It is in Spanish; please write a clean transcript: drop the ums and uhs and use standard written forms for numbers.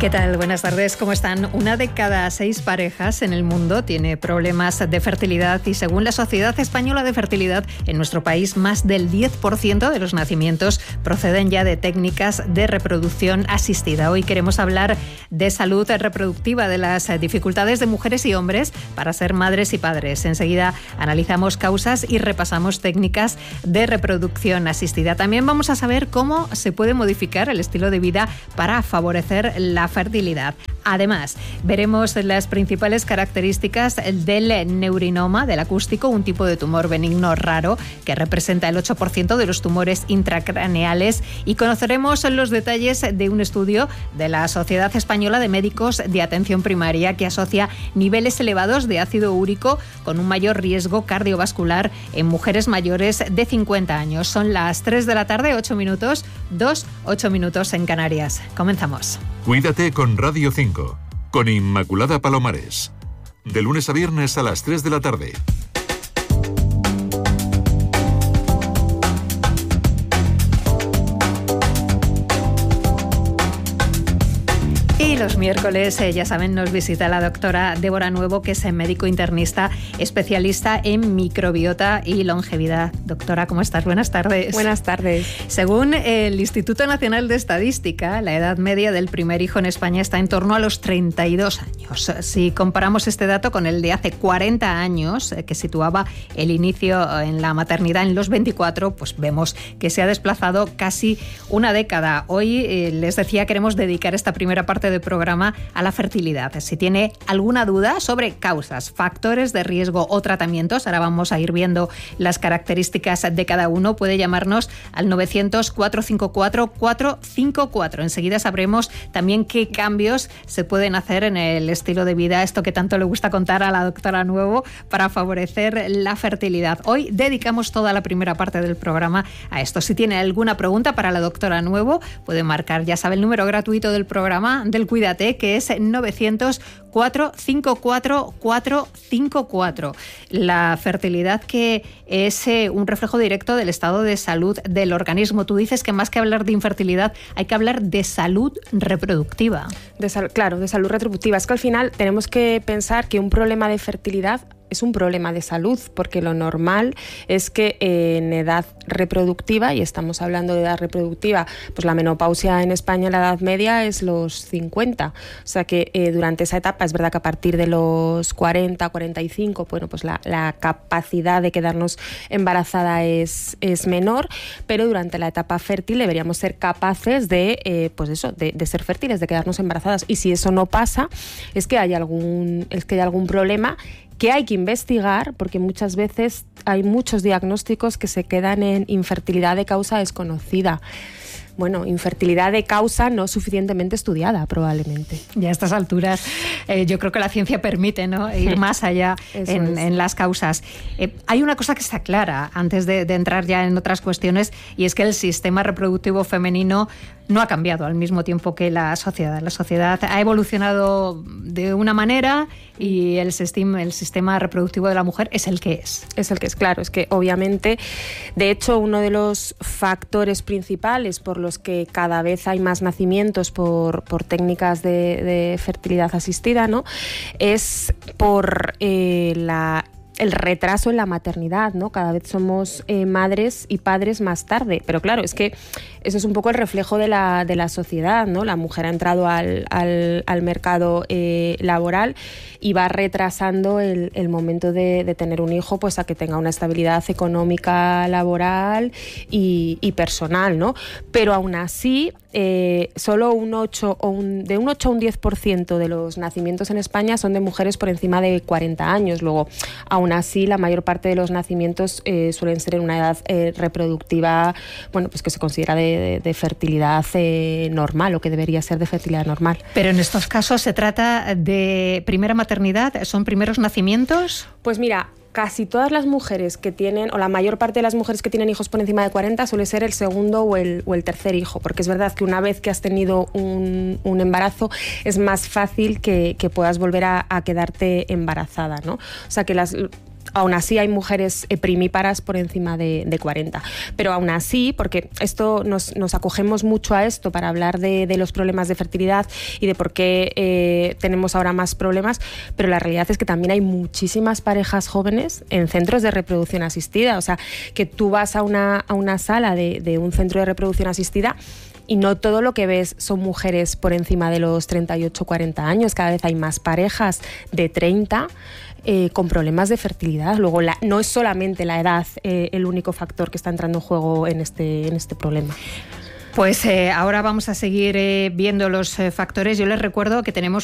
¿Qué tal? Buenas tardes, ¿cómo están? 1 de cada 6 parejas en el mundo tiene problemas de fertilidad y según la Sociedad Española de Fertilidad, en nuestro país más del 10% de los nacimientos proceden ya de técnicas de reproducción asistida. Hoy queremos hablar de salud reproductiva, de las dificultades de mujeres y hombres para ser madres y padres. Enseguida analizamos causas y repasamos técnicas de reproducción asistida. También vamos a saber cómo se puede modificar el estilo de vida para favorecer la fertilidad. Además, veremos las principales características del neurinoma, del acústico, un tipo de tumor benigno raro que representa el 8% de los tumores intracraneales, y conoceremos los detalles de un estudio de la Sociedad Española de Médicos de Atención Primaria que asocia niveles elevados de ácido úrico con un mayor riesgo cardiovascular en mujeres mayores de 50 años. Son las 3 de la tarde, 8 minutos, 8 minutos en Canarias. Comenzamos. Cuídate con Radio 5, con Inmaculada Palomares. De lunes a viernes a las 3 de la tarde. Y los miércoles, ya saben, nos visita la doctora Débora Nuevo, que es médico internista, especialista en microbiota y longevidad. Doctora, ¿cómo estás? Buenas tardes. Buenas tardes. Según el Instituto Nacional de Estadística, la edad media del primer hijo en España está en torno a los 32 años. Si comparamos este dato con el de hace 40 años, que situaba el inicio en la maternidad en los 24, pues vemos que se ha desplazado casi una década. Hoy, les decía, queremos dedicar esta primera parte del programa a la fertilidad. Si tiene alguna duda sobre causas, factores de riesgo o tratamientos, ahora vamos a ir viendo las características de cada uno, puede llamarnos al 900-454-454. Enseguida sabremos también qué cambios se pueden hacer en el estilo de vida, esto que tanto le gusta contar a la doctora Nuevo, para favorecer la fertilidad. Hoy dedicamos toda la primera parte del programa a esto. Si tiene alguna pregunta para la doctora Nuevo, puede marcar, ya sabe, el número gratuito del programa del Cuídate, que es 900-454-454. La fertilidad, que es un reflejo directo del estado de salud del organismo. Tú dices que más que hablar de infertilidad hay que hablar de salud reproductictiva. Claro, de salud reproductiva. Es que al final tenemos que pensar que un problema de fertilidad es un problema de salud, porque lo normal es que en edad reproductiva, y estamos hablando de edad reproductiva, pues la menopausia en España, la edad media es los 50. O sea que durante esa etapa, es verdad que a partir de los 40, 45, bueno, pues la capacidad de quedarnos embarazada es menor, pero durante la etapa fértil deberíamos ser capaces de, pues eso, de ser fértiles, de quedarnos embarazadas. Y si eso no pasa, es que hay algún problema que hay que investigar, porque muchas veces hay muchos diagnósticos que se quedan en infertilidad de causa desconocida. Bueno, infertilidad de causa no suficientemente estudiada, probablemente. Ya a estas alturas yo creo que la ciencia permite, ¿no?, ir más allá en las causas. Hay una cosa que está clara antes de entrar ya en otras cuestiones, y es que el sistema reproductivo femenino no ha cambiado al mismo tiempo que la sociedad. La sociedad ha evolucionado de una manera y el sistema reproductivo de la mujer es el que es. Es el que es, claro. Es que obviamente, de hecho, uno de los factores principales por los que cada vez hay más nacimientos por técnicas de fertilidad asistida, ¿no?, es por el retraso en la maternidad, ¿no? Cada vez somos madres y padres más tarde, pero claro, es que eso es un poco el reflejo de la sociedad, ¿no? La mujer ha entrado al mercado laboral y va retrasando el momento de tener un hijo, pues a que tenga una estabilidad económica, laboral y personal, ¿no? Pero aún así, solo de un 8 a un 10% de los nacimientos en España son de mujeres por encima de 40 años. Luego, aún así, la mayor parte de los nacimientos suelen ser en una edad reproductiva, bueno, pues que se considera de fertilidad normal, o que debería ser de fertilidad normal. Pero en estos casos se trata de primera maternidad, ¿son primeros nacimientos? Pues mira, casi todas las mujeres que tienen, o la mayor parte de las mujeres que tienen hijos por encima de 40, suele ser el segundo o el tercer hijo, porque es verdad que una vez que has tenido un embarazo es más fácil que puedas volver a quedarte embarazada, ¿no? O sea que Aún así hay mujeres primíparas por encima de 40. Pero aún así, porque esto nos acogemos mucho a esto para hablar de los problemas de fertilidad y de por qué tenemos ahora más problemas, pero la realidad es que también hay muchísimas parejas jóvenes en centros de reproducción asistida. O sea, que tú vas a una sala de un centro de reproducción asistida y no todo lo que ves son mujeres por encima de los 38-40 años. Cada vez hay más parejas de 30 con problemas de fertilidad. Luego, no es solamente la edad el único factor que está entrando en juego en este problema. Pues ahora vamos a seguir viendo los factores. Yo les recuerdo que tenemos